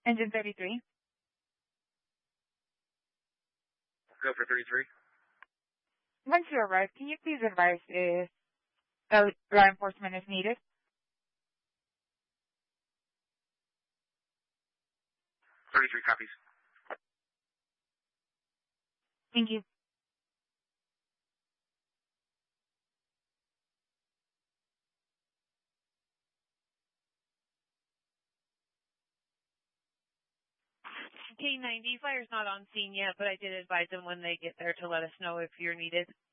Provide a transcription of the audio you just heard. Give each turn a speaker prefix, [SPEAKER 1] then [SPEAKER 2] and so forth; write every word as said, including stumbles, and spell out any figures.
[SPEAKER 1] Engine thirty-three.
[SPEAKER 2] Go for thirty-three.
[SPEAKER 1] Once you arrive, can you please advise if uh, law enforcement is needed?
[SPEAKER 2] thirty-three copies.
[SPEAKER 1] Thank you.
[SPEAKER 3] K ninety, fire's not on scene yet, but I did advise them when they get there to let us know if you're needed.